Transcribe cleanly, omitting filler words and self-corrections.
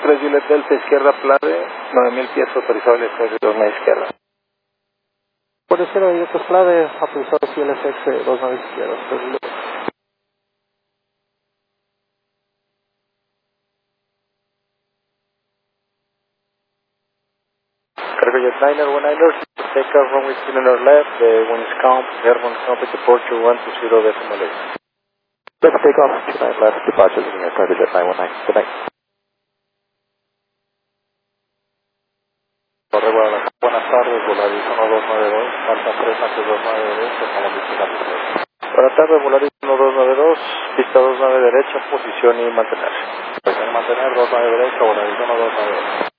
3 Juliet Delta, izquierda Plade, 9000 pies autorizado el FX 29 izquierda. Por izquierda Juliet Plade, autorizado CLFX 29 izquierda. Cargo Jet Liner, 1-Niner, take off runway cylinder left, the wind is calm, airborne trumpet departure 120 decimal 8. Let's take off, 29 left, departure linear, Cargo Jet 919, good night. Torre Guadalajara, buenas tardes, Volaris 1292, faltan 3 antes 292, estamos despegando. Buenas tardes, Volaris 1292, pista 29 derecha, posición y mantener. Posición y mantener, 29 derecha, Volaris 1292.